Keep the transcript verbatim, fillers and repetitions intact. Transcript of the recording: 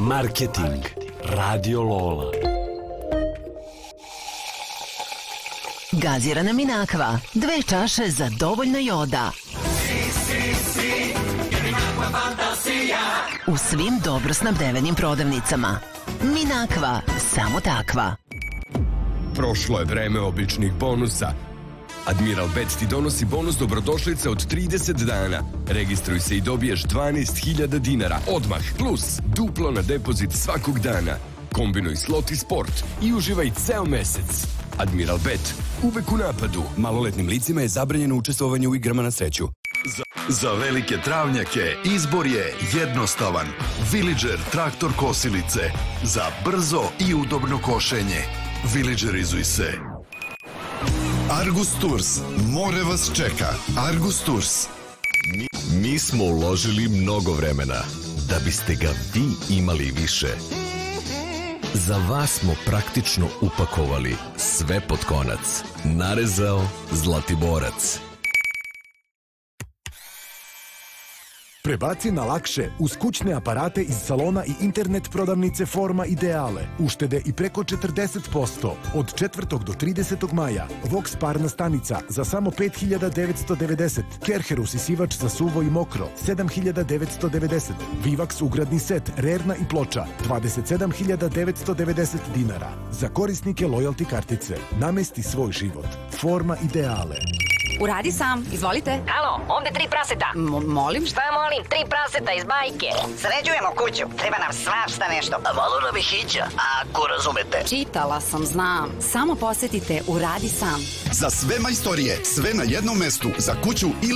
Marketing. Radio Lola. Gazirana Minakva. Dve čaše za dovoljno joda. U svim dobro snabdevenim prodavnicama. Minakva. Samo takva. Prošlo je vreme običnih bonusa. Admiral Bet ti donosi bonus dobrodošlice od trideset dana. Registruj se i dobiješ dvanaest hiljada dinara odmah, plus duplo na depozit svakog dana. Kombinuj slot i sport i uživaj ceo mesec. Admiral Bet, uvek u napadu. Maloletnim licima je zabranjeno učestvovanje u igrama na sreću. Za, za velike travnjake izbor je jednostavan. Villager traktor kosilice. Za brzo i udobno košenje. Villagerizuj se. Argus Tours. More vas čeka. Argus Tours. Mi, mi smo uložili mnogo vremena da biste ga vi imali više. Za vas smo praktično upakovali sve pod konac. Narezao Zlatiborac. Prebaci na lakše uz kućne aparate iz salona i internet prodavnice Forma Ideale. Uštede i preko četrdeset posto. Od četvrtog do tridesetog maja. Vox parna stanica za samo pet hiljada devetsto devedeset. Kerherus isivač za suvo i mokro sedam hiljada devetsto devedeset. Vivax ugradni set, rerna i ploča dvadeset sedam hiljada devetsto devedeset dinara. Za korisnike lojalty kartice. Namesti svoj život. Forma Ideale. Uradi sam, izvolite. Alo, ovde tri praseta. M- molim? Šta molim? Tri praseta iz bajke. Sređujemo kuću, treba nam svašta nešto. A malo nam je hića, ako razumete. Čitala sam, znam. Samo posetite Uradi sam. Za sve majstorije, sve na jednom mestu. Za kuću ili